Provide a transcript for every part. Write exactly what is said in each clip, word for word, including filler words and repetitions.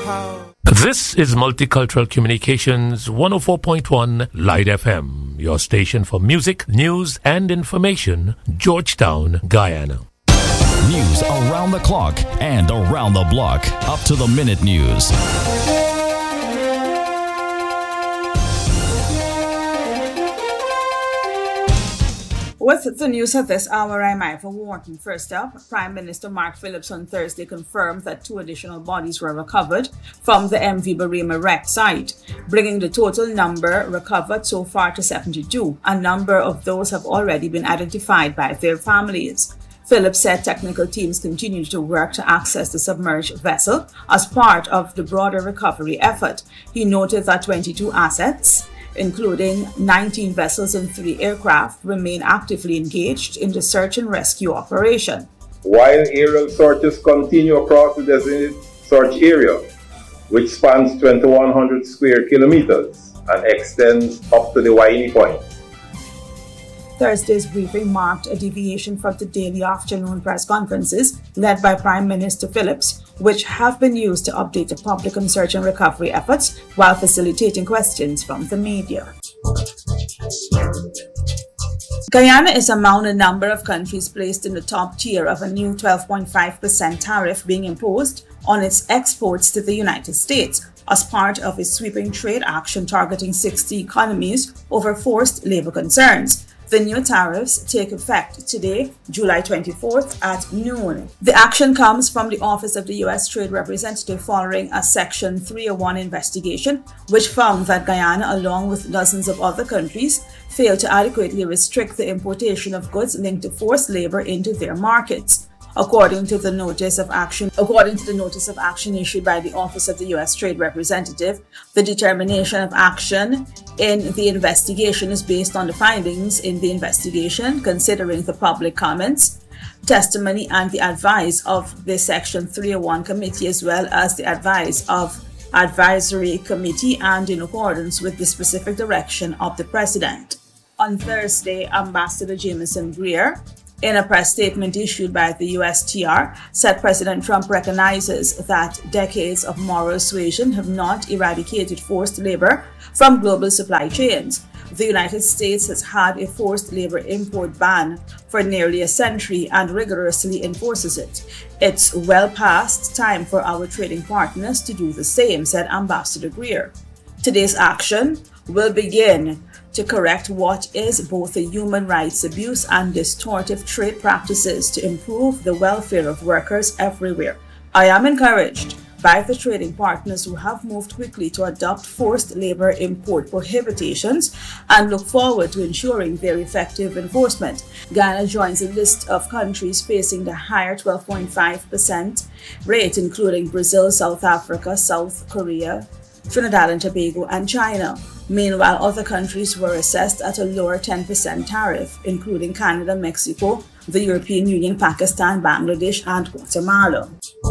This is Multicultural Communications one oh four point one Light F M, your station for music, news, and information, Georgetown, Guyana. News around the clock and around the block. Up to the minute news. With the news of this hour, I'm Ivor Wharton. First up, Prime Minister Mark Phillips on Thursday confirmed that two additional bodies were recovered from the M V Barima wreck site, bringing the total number recovered so far to seventy-two. A number of those have already been identified by their families. Phillips said technical teams continue to work to access the submerged vessel as part of the broader recovery effort. He noted that twenty-two assets, including nineteen vessels and three aircraft, remain actively engaged in the search and rescue operation. While aerial searches continue across the designated search area, which spans twenty-one hundred square kilometers and extends up to the Waini Point. Thursday's briefing marked a deviation from the daily afternoon press conferences led by Prime Minister Phillips, which have been used to update the public on search and recovery efforts while facilitating questions from the media. Guyana is among a number of countries placed in the top tier of a new twelve point five percent tariff being imposed on its exports to the United States as part of a sweeping trade action targeting sixty economies over forced labor concerns. The new tariffs take effect today, July twenty-fourth at noon. The action comes from the Office of the U S Trade Representative following a Section three oh one investigation, which found that Guyana, along with dozens of other countries, failed to adequately restrict the importation of goods linked to forced labor into their markets. According to the notice of action, according to the notice of action issued by the Office of the U S Trade Representative, the determination of action in the investigation is based on the findings in the investigation, considering the public comments, testimony, and the advice of the Section three oh one committee, as well as the advice of advisory committee, and in accordance with the specific direction of the President. On Thursday, Ambassador Jameson Greer, in a press statement issued by the U S T R, said President Trump recognizes that decades of moral suasion have not eradicated forced labor from global supply chains. The United States has had a forced labor import ban for nearly a century and rigorously enforces it. It's well past time for our trading partners to do the same, said Ambassador Greer. Today's action will begin to correct what is both a human rights abuse and distortive trade practices to improve the welfare of workers everywhere. I am encouraged by the trading partners who have moved quickly to adopt forced labor import prohibitions and look forward to ensuring their effective enforcement. Ghana joins a list of countries facing the higher twelve point five percent rate, including Brazil, South Africa, South Korea, Trinidad and Tobago, and China. Meanwhile, other countries were assessed at a lower ten percent tariff, including Canada, Mexico, the European Union, Pakistan, Bangladesh, and Guatemala.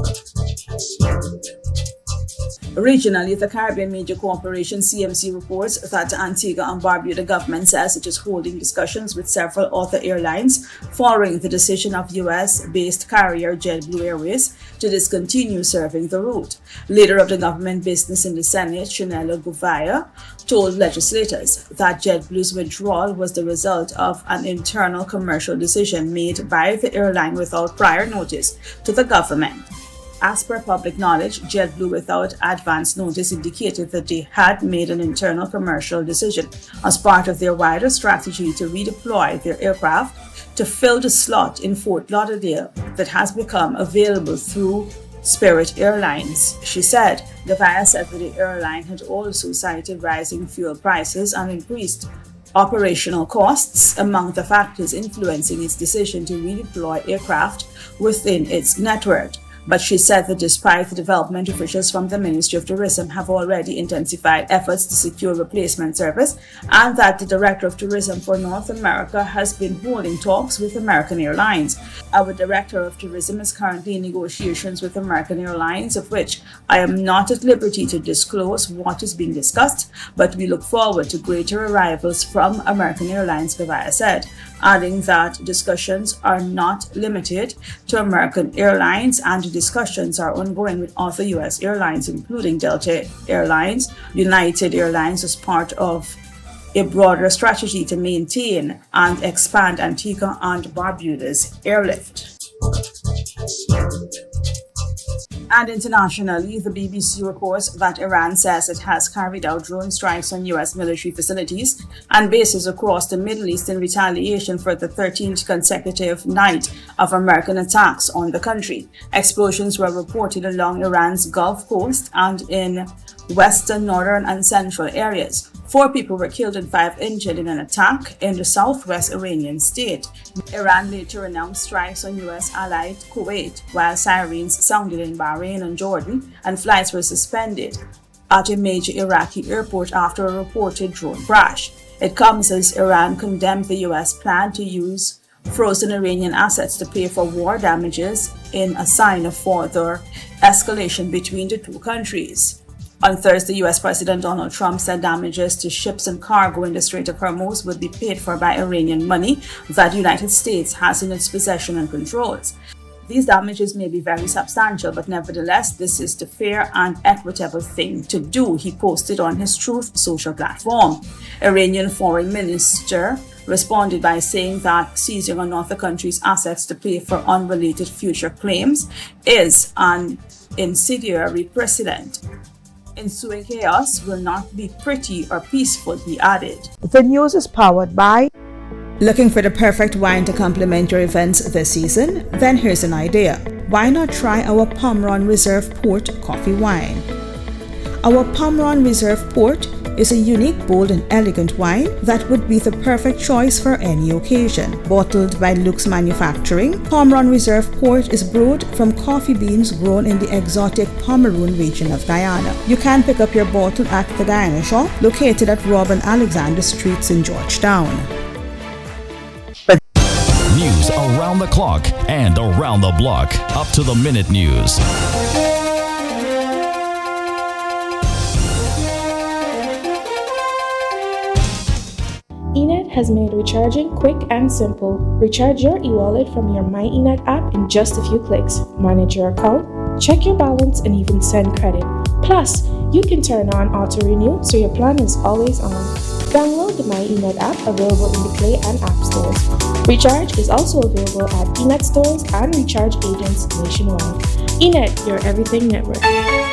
Regionally, the Caribbean Media Corporation C M C reports that Antigua and Barbuda government says it is holding discussions with several other airlines following the decision of U S-based carrier JetBlue Airways to discontinue serving the route. Leader of the government business in the Senate, Chinelo Gouveia, told legislators that JetBlue's withdrawal was the result of an internal commercial decision made by the airline without prior notice to the government. As per public knowledge, JetBlue, without advance notice, indicated that they had made an internal commercial decision as part of their wider strategy to redeploy their aircraft to fill the slot in Fort Lauderdale that has become available through Spirit Airlines. She said, Gouveia said that the airline had also cited rising fuel prices and increased operational costs among the factors influencing its decision to redeploy aircraft within its network. But she said that despite the development, officials from the Ministry of Tourism have already intensified efforts to secure replacement service, and that the Director of Tourism for North America has been holding talks with American Airlines. Our Director of Tourism is currently in negotiations with American Airlines, of which I am not at liberty to disclose what is being discussed, but we look forward to greater arrivals from American Airlines, Gouveia said. adding that discussions are not limited to American Airlines and discussions are ongoing with other U S airlines, including Delta Airlines, United Airlines, as part of a broader strategy to maintain and expand Antigua and Barbuda's airlift. And internationally, the B B C reports that Iran says it has carried out drone strikes on U S military facilities and bases across the Middle East in retaliation for the thirteenth consecutive night of American attacks on the country. Explosions were reported along Iran's Gulf Coast and in western, northern, and central areas. Four people were killed and five injured in an attack in the southwest Iranian state. Iran later announced strikes on U S allied Kuwait, while sirens sounded in Bahrain and Jordan, and flights were suspended at a major Iraqi airport after a reported drone crash. It comes as Iran condemned the U S plan to use frozen Iranian assets to pay for war damages in a sign of further escalation between the two countries. On Thursday, U S President Donald Trump said damages to ships and cargo in the Strait of Hormuz would be paid for by Iranian money that the United States has in its possession and controls. These damages may be very substantial, but nevertheless, this is the fair and equitable thing to do, he posted on his Truth social platform. Iranian Foreign Minister responded by saying that seizing another country's assets to pay for unrelated future claims is an incendiary precedent. Ensuing chaos will not be pretty or peaceful, he added. The news is powered by... Looking for the perfect wine to complement your events this season? Then here's an idea. Why not try our Pomeron Reserve Port coffee wine? Our Pomeron Reserve Port is a unique, bold, and elegant wine that would be the perfect choice for any occasion. Bottled by Luke's Manufacturing, Pomeron Reserve Port is brewed from coffee beans grown in the exotic Pomeroon region of Guyana. You can pick up your bottle at the Guyana Shop, located at Rob and Alexander Streets in Georgetown. News around the clock and around the block. Up to the minute news. eNett has made recharging quick and simple. Recharge your e-wallet from your My eNett app in just a few clicks. Manage your account, check your balance, and even send credit. Plus, you can turn on auto-renew so your plan is always on. Download the My eNett app, available in the Play and App stores. Recharge is also available at eNett stores and recharge agents nationwide. eNett, your everything network.